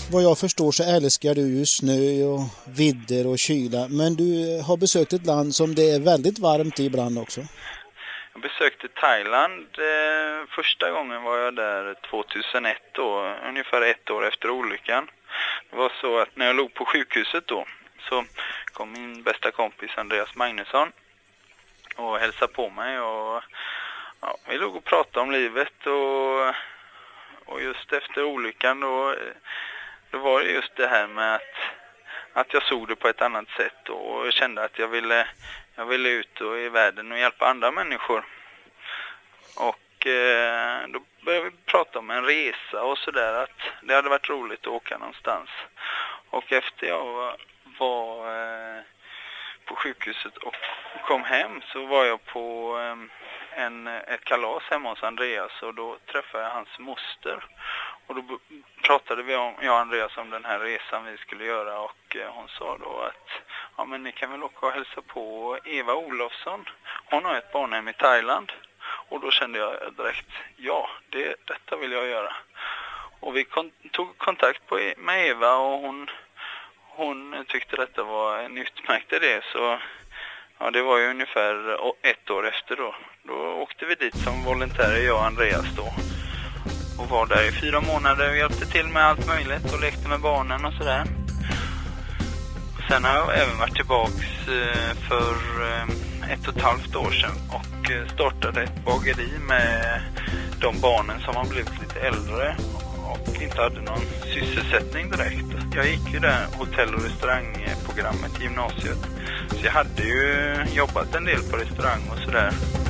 vad jag förstår så älskar du ju snö och vidder och kyla. Men du har besökt ett land som det är väldigt varmt i ibland också. Jag besökte Thailand. Första gången var jag där 2001 då, ungefär 1 år efter olyckan. Det var så att när jag låg på sjukhuset då så kom min bästa kompis Andreas Magnusson och hälsade på mig och ja, vi låg och pratade om livet och just efter olyckan då var det just det här med att jag såg det på ett annat sätt och jag kände att jag ville ut och i världen och hjälpa andra människor. Och då började vi prata om en resa och sådär, att det hade varit roligt att åka någonstans. Och efter jag var på sjukhuset och kom hem så var jag på ett kalas hemma hos Andreas och då träffade jag hans moster. Och då pratade jag och Andreas om den här resan vi skulle göra och hon sa då att ja, men ni kan väl åka och hälsa på Eva Olofsson. Hon har ett barnhem i Thailand. Och då kände jag direkt, ja, detta vill jag göra. Och vi tog kontakt med Eva och hon tyckte detta var en utmärkt idé. Så ja, det var ju ungefär 1 år efter då. Då åkte vi dit som volontärer, jag och Andreas då. Och var där i 4 månader och hjälpte till med allt möjligt och lekte med barnen och sådär. Sen har jag även varit tillbaks för 1,5 år sedan och startade ett bageri med de barnen som har blivit lite äldre och inte hade någon sysselsättning direkt. Jag gick ju där hotell- och restaurangprogrammet i gymnasiet, så jag hade ju jobbat en del på restaurang och sådär.